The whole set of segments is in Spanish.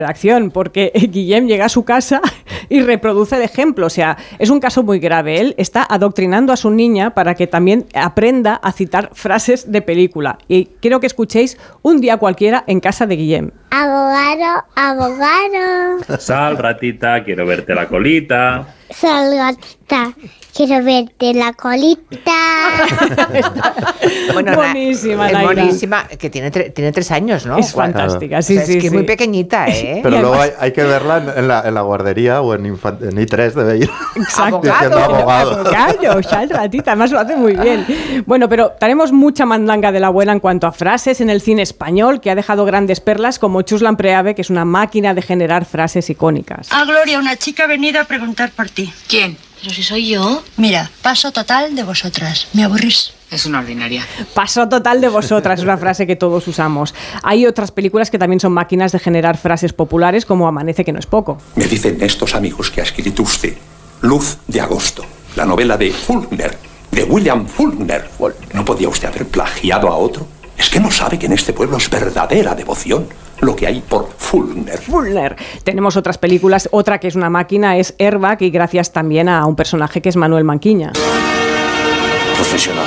redacción, porque Guillem llega a su casa y reproduce el ejemplo. O sea, es un caso muy grave. Él está adoctrinando a su niña para que también aprenda a citar frases de película. Y quiero que escuchéis Un día cualquiera en casa de Guillem. Abogado, abogado. Sal, ratita, quiero verte la colita. Sal, gatita, quiero verte la colita. Bueno, buenísima, es Laila. buenísima, que tiene 3 años, ¿no? Es fantástica, sí, O sea, sí, es que es sí. muy pequeñita, ¿eh? Pero luego hay que verla en la guardería o en I3 debe ir. Exacto. Diciendo abogado. Gallo, sal, ratita, además lo hace muy bien. Bueno, pero tenemos mucha mandanga de la abuela en cuanto a frases en el cine español, que ha dejado grandes perlas como Chuslan Preave, que es una máquina de generar frases icónicas. Ah, Gloria, una chica ha venido a preguntar por ti. ¿Quién? Pero si soy yo. Mira, paso total de vosotras. Me aburrís. Es una ordinaria. Paso total de vosotras, es una frase que todos usamos. Hay otras películas que también son máquinas de generar frases populares, como Amanece que no es poco. Me dicen estos amigos que ha escrito usted Luz de agosto, la novela de Faulkner, de William Faulkner. ¿No podía usted haber plagiado a otro? ¿Es que no sabe que en este pueblo es verdadera devoción lo que hay por Faulkner? Faulkner. Tenemos otras películas, otra que es una máquina es Airbag, y gracias también a un personaje que es Manuel Manquiña. Profesional.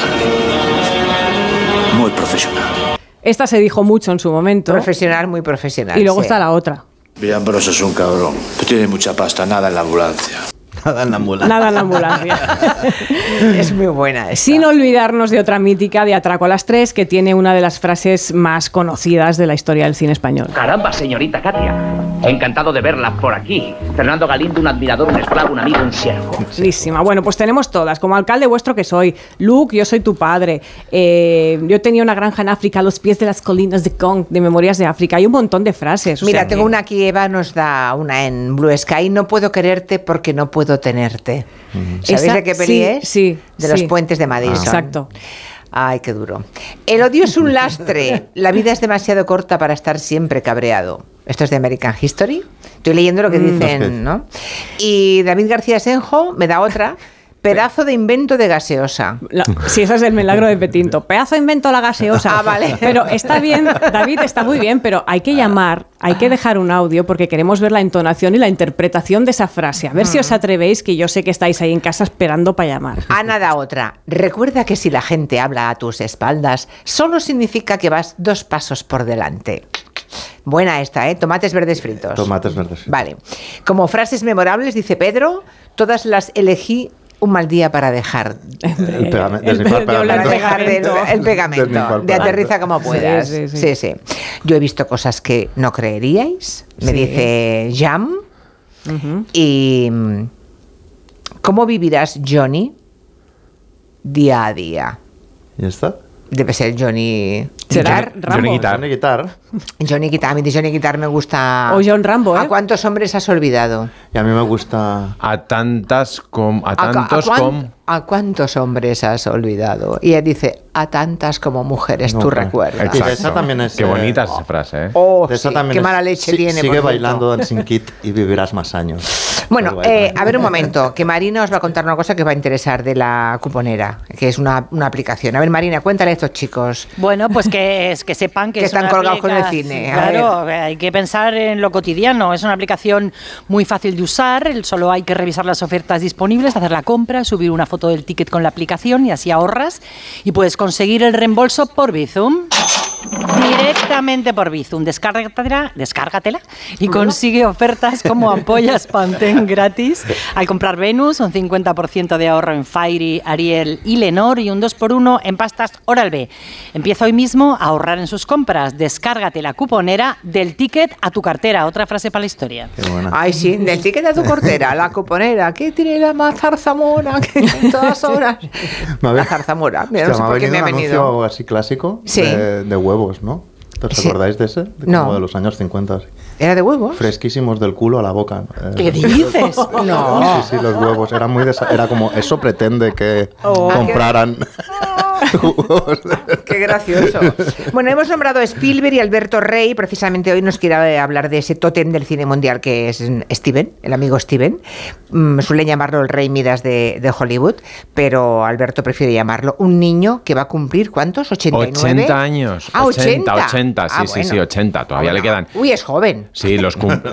Muy profesional. Esta se dijo mucho en su momento. Profesional, muy profesional. Y luego sí. está la otra. Villambrós es un cabrón. Tiene mucha pasta, nada en la ambulancia. Nada en la ambulancia. Nada en la ambulancia. Es muy buena esta. Sin olvidarnos de otra mítica de Atraco a las 3, que tiene una de las frases más conocidas de la historia del cine español. Caramba, señorita Katia. Encantado de verla por aquí. Fernando Galindo, un admirador, un esclavo, un amigo, un siervo. Buenísima. Bueno, pues tenemos todas. Como alcalde vuestro que soy. Luke, yo soy tu padre. Yo tenía una granja en África a los pies de las colinas de Kong, de Memorias de África. Hay un montón de frases. O Mira, sea, tengo una aquí, Eva nos da una en Blue Sky. No puedo quererte porque no puedo tenerte. ¿Sabéis Esa- de qué peli sí, es? sí, De sí. los puentes de Madison. Exacto. Ay, qué duro. El odio es un lastre. La vida es demasiado corta para estar siempre cabreado. Esto es de American History. Estoy leyendo lo que dicen, ¿no? Y David García Senjo me da otra. Pedazo de invento de gaseosa. Sí, ese es el milagro de Petinto. Pedazo de invento la gaseosa. Ah, vale. Pero está bien, David, está muy bien, pero hay que llamar, hay que dejar un audio porque queremos ver la entonación y la interpretación de esa frase. A ver si os atrevéis, que yo sé que estáis ahí en casa esperando para llamar. Ana da otra. Recuerda que si la gente habla a tus espaldas, solo significa que vas 2 pasos por delante. Buena esta, ¿eh? Tomates verdes fritos. Tomates verdes fritos. Vale. Como frases memorables, dice Pedro, todas las elegí un mal día para dejar. El pegamento. Para dejar el pegamento. De aterriza como puedas. Sí, sí, Sí, sí. sí. Yo he visto cosas que no creeríais. Me Sí. dice Jam. Y ¿cómo vivirás, Johnny, día a día? ¿Y está? Debe ser Johnny ¿Será Guitar. Rambo? Johnny Guitar. Johnny Guitar. A mí de Johnny Guitar me gusta. O John Rambo, ¿eh? ¿A cuántos hombres has olvidado? Y a mí me gusta... A tantos ¿A cuántos hombres has olvidado? Y él dice, a tantas como mujeres No, tú claro. recuerdas. Y de esa también es... Qué bonita es esa frase, ¿eh? Oh, de esa sí, también qué es- mala leche sí, tiene. Sigue por cierto. bailando Dancing Kid y vivirás más años. Bueno, Pues bueno. a ver un momento, que Marina os va a contar una cosa que va a interesar de la cuponera, que es una aplicación. A ver, Marina, cuéntale a estos chicos. Bueno, pues que sepan que Que es están una colgados con el aplicación- cine, a Claro, hay que pensar en lo cotidiano. Es una aplicación muy fácil de usar. Solo hay que revisar las ofertas disponibles, hacer la compra, subir una foto del ticket con la aplicación y así ahorras. Y puedes conseguir el reembolso por Bizum. Directamente por Bizum. Descárgatela y consigue ofertas como ampollas Pantene gratis. Al comprar Venus, un 50% de ahorro en Fairy, Ariel y Lenor y un 2x1 en pastas Oral-B. Empieza hoy mismo a ahorrar en sus compras. Descárgate la cuponera del ticket a tu cartera. Otra frase para la historia. Qué buena. Ay, sí, del ticket a tu cortera, la cuponera, ¿qué tiene la más zarzamora? Que en todas horas. La zarzamora, mira, no sé me ha por qué me venido ha un venido. anuncio así clásico Sí. de huevos, ¿no? ¿Os Sí. acordáis de ese? No. Como de los años 50. Así. ¿Era de huevos? Fresquísimos del culo a la boca. ¿Qué dices? No. Sí, los huevos. Era como, eso pretende que Oh. compraran. Qué gracioso. Bueno, hemos nombrado a Spielberg y Alberto Rey. Precisamente hoy nos quiere hablar de ese tótem del cine mundial que es Steven, el amigo Steven. Suelen llamarlo el Rey Midas de Hollywood, pero Alberto prefiere llamarlo un niño que va a cumplir, ¿cuántos? ¿89? 80 años. Ah, 80. 80, sí, sí, 80. Todavía le quedan. Uy, es joven. Sí,